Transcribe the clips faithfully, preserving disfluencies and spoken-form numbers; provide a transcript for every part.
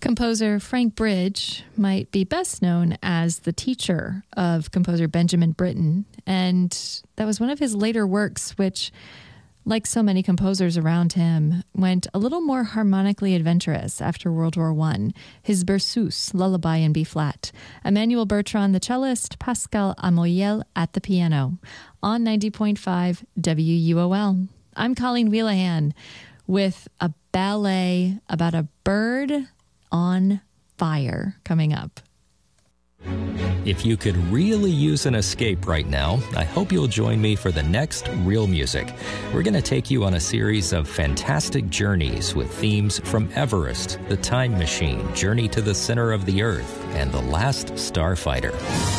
Composer Frank Bridge might be best known as the teacher of composer Benjamin Britten, and that was one of his later works which, like so many composers around him, went a little more harmonically adventurous after World War One. His Berceuse, Lullaby in B-flat. Emmanuel Bertrand, the cellist, Pascal Amoyel at the piano. On ninety point five W U O L. I'm Colleen Wheelahan with a ballet about a bird on fire coming up. If you could really use an escape right now, I hope you'll join me for the next Real Music. We're going to take you on a series of fantastic journeys with themes from Everest, The Time Machine, Journey to the Center of the Earth, and The Last Starfighter.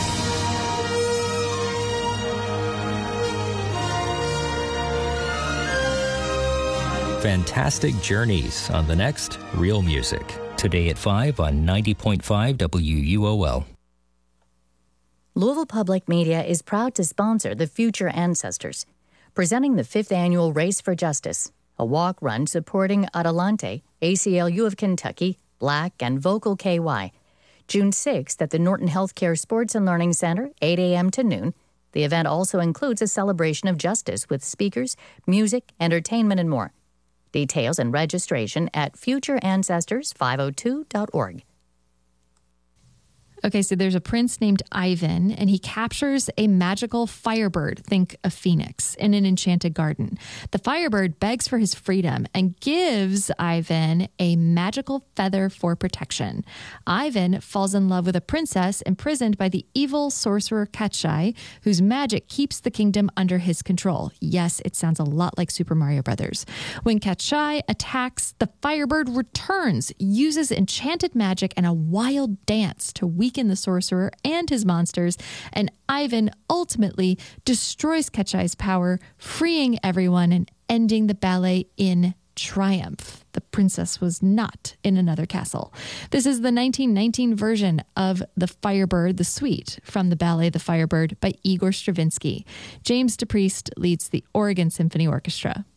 Fantastic journeys on the next Real Music. Today at five on ninety point five W U O L. Louisville Public Media is proud to sponsor the Future Ancestors, presenting the fifth annual Race for Justice, a walk-run supporting Adelante, A C L U of Kentucky, Black, and Vocal K Y. June sixth at the Norton Healthcare Sports and Learning Center, eight a.m. to noon. The event also includes a celebration of justice with speakers, music, entertainment, and more. Details and registration at future ancestors five oh two dot org. Okay, so there's a prince named Ivan, and he captures a magical firebird, think a phoenix, in an enchanted garden. The firebird begs for his freedom and gives Ivan a magical feather for protection. Ivan falls in love with a princess imprisoned by the evil sorcerer Ketchai, whose magic keeps the kingdom under his control. Yes, it sounds a lot like Super Mario Brothers. When Ketchai attacks, the firebird returns, uses enchanted magic and a wild dance to weaken the sorcerer and his monsters, and Ivan ultimately destroys Ketchai's power, freeing everyone and ending the ballet in triumph. The princess was not in another castle. This is the nineteen nineteen version of The Firebird, the suite from the ballet The Firebird by Igor Stravinsky. James DePriest leads the Oregon Symphony Orchestra.